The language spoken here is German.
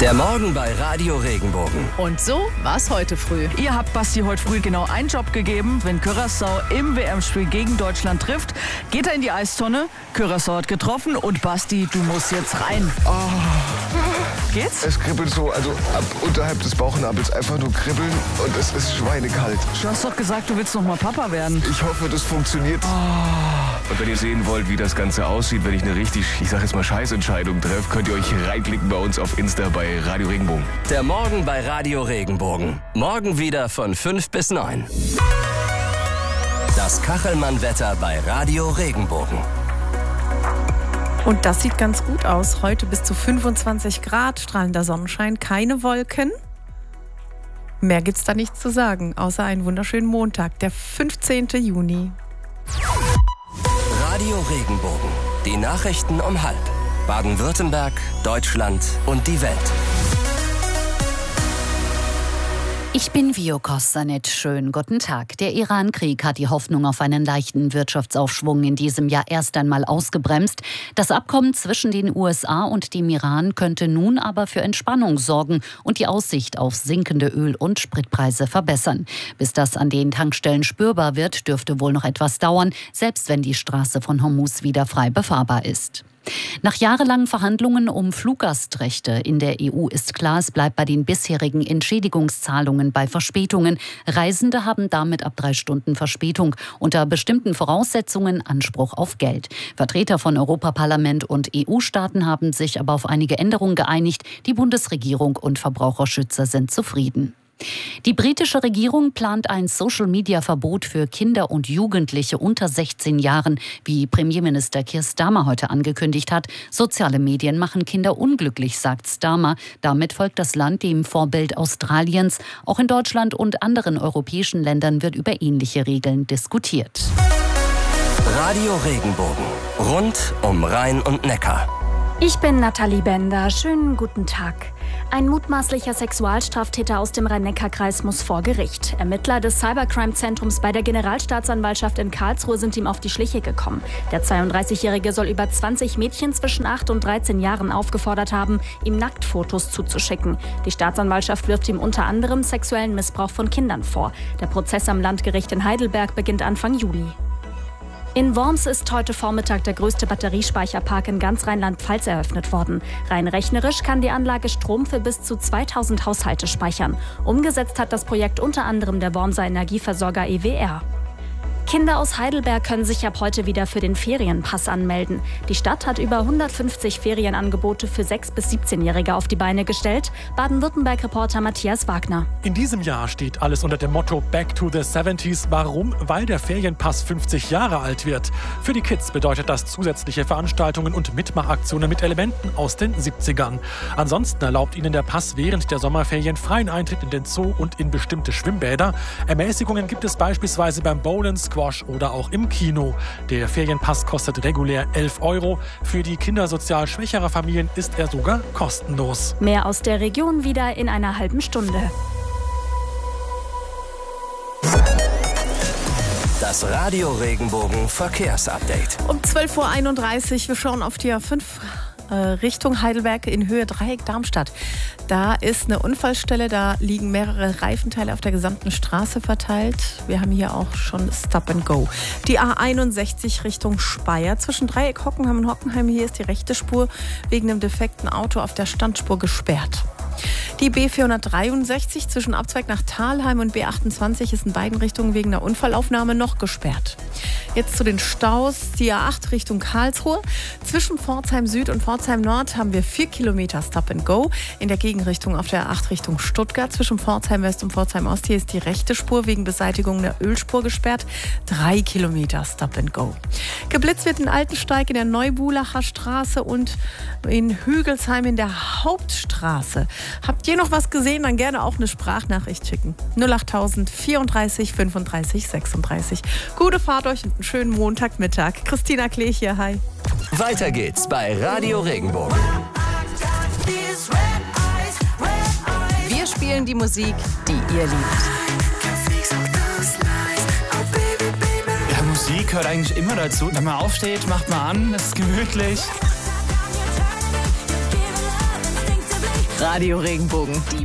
Der Morgen bei Radio Regenbogen. Und so war's heute früh. Ihr habt Basti heute früh genau einen Job gegeben. Wenn Curaçao im WM-Spiel gegen Deutschland trifft, geht er in die Eistonne. Curaçao hat getroffen und Basti, du musst jetzt rein. Oh. Geht's? Es kribbelt so, also ab unterhalb des Bauchnabels einfach nur kribbeln und es ist schweinekalt. Du hast doch gesagt, du willst noch mal Papa werden. Ich hoffe, das funktioniert. Und wenn ihr sehen wollt, wie das Ganze aussieht, wenn ich eine richtig, ich sag jetzt mal Scheißentscheidung treffe, könnt ihr euch reinklicken bei uns auf Insta bei Radio Regenbogen. Der Morgen bei Radio Regenbogen. Morgen wieder von 5 bis 9. Das Kachelmann-Wetter bei Radio Regenbogen. Und das sieht ganz gut aus. Heute bis zu 25 Grad, strahlender Sonnenschein, keine Wolken. Mehr gibt's da nichts zu sagen, außer einen wunderschönen Montag, der 15. Juni. Radio Regenbogen. Die Nachrichten um 12:30. Baden-Württemberg, Deutschland und die Welt. Ich bin Vio Kostanet. Schönen guten Tag. Der Iran-Krieg hat die Hoffnung auf einen leichten Wirtschaftsaufschwung in diesem Jahr erst einmal ausgebremst. Das Abkommen zwischen den USA und dem Iran könnte nun aber für Entspannung sorgen und die Aussicht auf sinkende Öl- und Spritpreise verbessern. Bis das an den Tankstellen spürbar wird, dürfte wohl noch etwas dauern, selbst wenn die Straße von Hormuz wieder frei befahrbar ist. Nach jahrelangen Verhandlungen um Fluggastrechte in der EU ist klar, es bleibt bei den bisherigen Entschädigungszahlungen bei Verspätungen. Reisende haben damit ab 3 Stunden Verspätung unter bestimmten Voraussetzungen Anspruch auf Geld. Vertreter von Europaparlament und EU-Staaten haben sich aber auf einige Änderungen geeinigt. Die Bundesregierung und Verbraucherschützer sind zufrieden. Die britische Regierung plant ein Social-Media-Verbot für Kinder und Jugendliche unter 16 Jahren, wie Premierminister Keir Starmer heute angekündigt hat. Soziale Medien machen Kinder unglücklich, sagt Starmer. Damit folgt das Land dem Vorbild Australiens. Auch in Deutschland und anderen europäischen Ländern wird über ähnliche Regeln diskutiert. Radio Regenbogen. Rund um Rhein und Neckar. Ich bin Nathalie Bender. Schönen guten Tag. Ein mutmaßlicher Sexualstraftäter aus dem Rhein-Neckar-Kreis muss vor Gericht. Ermittler des Cybercrime-Zentrums bei der Generalstaatsanwaltschaft in Karlsruhe sind ihm auf die Schliche gekommen. Der 32-Jährige soll über 20 Mädchen zwischen 8 und 13 Jahren aufgefordert haben, ihm Nacktfotos zuzuschicken. Die Staatsanwaltschaft wirft ihm unter anderem sexuellen Missbrauch von Kindern vor. Der Prozess am Landgericht in Heidelberg beginnt Anfang Juli. In Worms ist heute Vormittag der größte Batteriespeicherpark in ganz Rheinland-Pfalz eröffnet worden. Rein rechnerisch kann die Anlage Strom für bis zu 2000 Haushalte speichern. Umgesetzt hat das Projekt unter anderem der Wormser Energieversorger EWR. Kinder aus Heidelberg können sich ab heute wieder für den Ferienpass anmelden. Die Stadt hat über 150 Ferienangebote für 6- bis 17-Jährige auf die Beine gestellt. Baden-Württemberg-Reporter Matthias Wagner. In diesem Jahr steht alles unter dem Motto Back to the 70s. Warum? Weil der Ferienpass 50 Jahre alt wird. Für die Kids bedeutet das zusätzliche Veranstaltungen und Mitmachaktionen mit Elementen aus den 70ern. Ansonsten erlaubt ihnen der Pass während der Sommerferien freien Eintritt in den Zoo und in bestimmte Schwimmbäder. Ermäßigungen gibt es beispielsweise beim Bowlen, Squash oder auch im Kino. Der Ferienpass kostet regulär 11 €. Für die kindersozial schwächerer Familien ist er sogar kostenlos. Mehr aus der Region wieder in einer halben Stunde. Das Radio Regenbogen Verkehrsupdate. Um 12:31 Uhr, wir schauen auf die A5 Richtung Heidelberg in Höhe Dreieck Darmstadt. Da ist eine Unfallstelle, da liegen mehrere Reifenteile auf der gesamten Straße verteilt. Wir haben hier auch schon Stop and Go. Die A61 Richtung Speyer zwischen Dreieck Hockenheim und Hockenheim. Hier ist die rechte Spur wegen einem defekten Auto auf der Standspur gesperrt. Die B463 zwischen Abzweig nach Thalheim und B28 ist in beiden Richtungen wegen einer Unfallaufnahme noch gesperrt. Jetzt zu den Staus. Die A8 Richtung Karlsruhe. Zwischen Pforzheim Süd und Pforzheim Nord haben wir 4 Kilometer Stop and Go. In der Gegenrichtung auf der A8 Richtung Stuttgart. Zwischen Pforzheim West und Pforzheim Ost. Hier ist die rechte Spur wegen Beseitigung der Ölspur gesperrt. 3 Kilometer Stop and Go. Geblitzt wird in Altensteig in der Neubulacher Straße und in Hügelsheim in der Hauptstraße. Habt ihr noch was gesehen? Dann gerne auch eine Sprachnachricht schicken. 08000 34 35 36. Gute Fahrt euch und einen schönen Montagmittag. Christina Klee hier, hi. Weiter geht's bei Radio Regenbogen. Wir spielen die Musik, die ihr liebt. Ja, Musik gehört eigentlich immer dazu. Wenn man aufsteht, macht man an, es ist gemütlich. Radio Regenbogen.